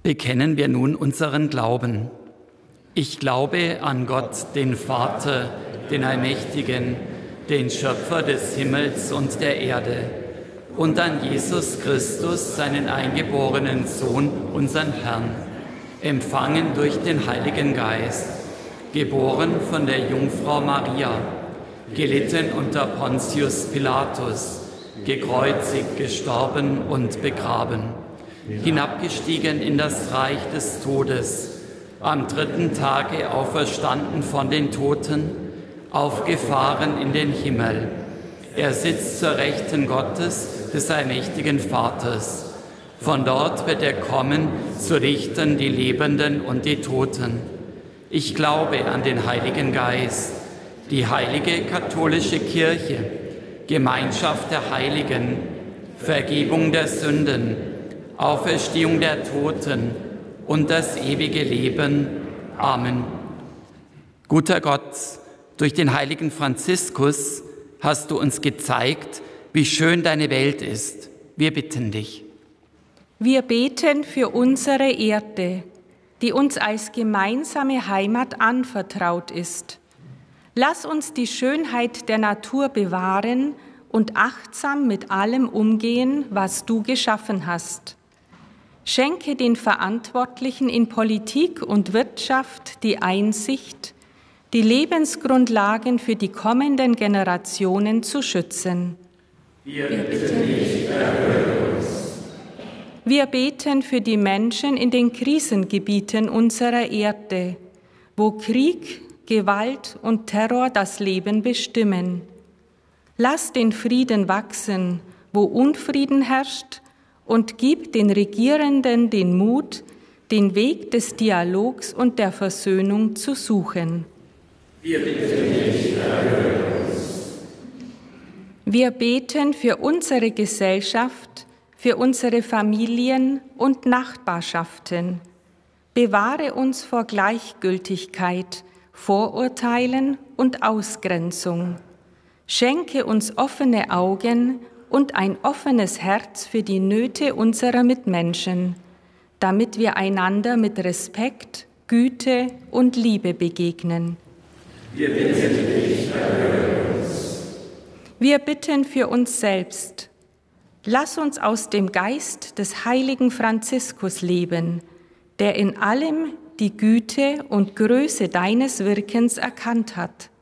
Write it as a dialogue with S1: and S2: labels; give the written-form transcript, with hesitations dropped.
S1: Bekennen wir nun unseren Glauben. Ich glaube an Gott, den Vater, den Allmächtigen, den Schöpfer des Himmels und der Erde, und an Jesus Christus, seinen eingeborenen Sohn, unseren Herrn, empfangen durch den Heiligen Geist, geboren von der Jungfrau Maria, gelitten unter Pontius Pilatus, gekreuzigt, gestorben und begraben, hinabgestiegen in das Reich des Todes, am dritten Tage auferstanden von den Toten, aufgefahren in den Himmel. Er sitzt zur Rechten Gottes, des allmächtigen Vaters. Von dort wird er kommen, zu richten die Lebenden und die Toten. Ich glaube an den Heiligen Geist, die heilige katholische Kirche, Gemeinschaft der Heiligen, Vergebung der Sünden, Auferstehung der Toten und das ewige Leben. Amen. Guter Gott, durch den heiligen Franziskus hast du uns gezeigt, wie schön deine Welt ist. Wir bitten dich.
S2: Wir beten für unsere Erde, die uns als gemeinsame Heimat anvertraut ist. Lass uns die Schönheit der Natur bewahren und achtsam mit allem umgehen, was du geschaffen hast. Schenke den Verantwortlichen in Politik und Wirtschaft die Einsicht, die Lebensgrundlagen für die kommenden Generationen zu schützen. Wir bitten dich, erhöre uns. Wir beten für die Menschen in den Krisengebieten unserer Erde, wo Krieg, Gewalt und Terror das Leben bestimmen. Lass den Frieden wachsen, wo Unfrieden herrscht, und gib den Regierenden den Mut, den Weg des Dialogs und der Versöhnung zu suchen. Wir bitten dich, erhöre uns. Wir beten für unsere Gesellschaft, für unsere Familien und Nachbarschaften. Bewahre uns vor Gleichgültigkeit, Vorurteilen und Ausgrenzung. Schenke uns offene Augen und ein offenes Herz für die Nöte unserer Mitmenschen, damit wir einander mit Respekt, Güte und Liebe begegnen. Wir bitten dich, erhöre uns. Wir bitten für uns selbst. Lass uns aus dem Geist des heiligen Franziskus leben, der in allem die Güte und Größe deines Wirkens erkannt hat.